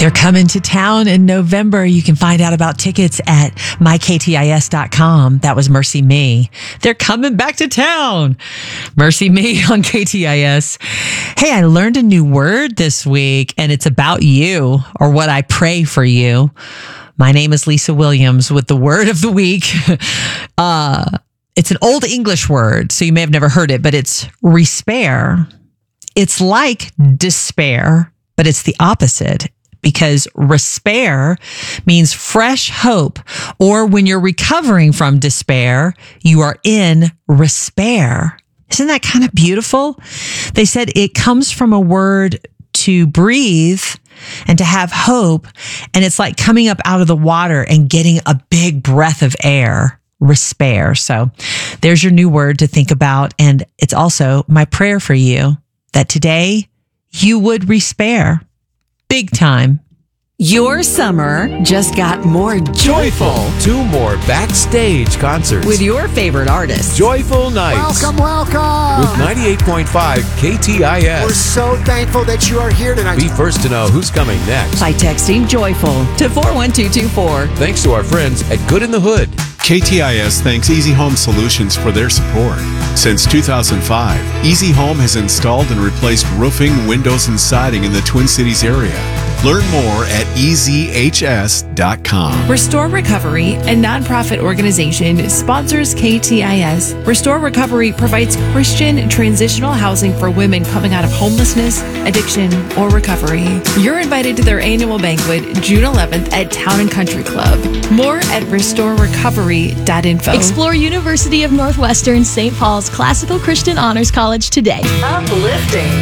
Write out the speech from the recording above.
They're coming to town in November. You can find out about tickets at myktis.com. That was Mercy Me. They're coming back to town. Mercy Me on KTIS. Hey, I learned a new word this week, and it's about you, or what I pray for you. My name is Lisa Williams with the word of the week. It's an old English word, so you may have never heard it, but it's respair. It's like despair, but it's the opposite, because respair means fresh hope, or when you're recovering from despair, you are in respair. Isn't that kind of beautiful? They said it comes from a word to breathe and to have hope, and it's like coming up out of the water and getting a big breath of air. Respair. So there's your new word to think about, and it's also my prayer for you that today you would respair. Big time. Your summer just got more joyful. 2 more backstage concerts With your favorite artists. Joyful Nights. Welcome. With 98.5 KTIS. We're so thankful that you are here tonight. Be first to know who's coming next. By texting joyful to 41224. Thanks to our friends at Good in the Hood. KTIS thanks Easy Home Solutions for their support. Since 2005, Easy Home has installed and replaced roofing, windows, and siding in the Twin Cities area. Learn more at easyhs.com. Restore Recovery, a nonprofit organization, sponsors KTIS. Restore Recovery provides Christian transitional housing for women coming out of homelessness, addiction, or recovery. You're invited to their annual banquet June 11th at Town and Country Club. More at restorerecovery.info. Explore University of Northwestern St. Paul's Classical Christian Honors College today. Uplifting.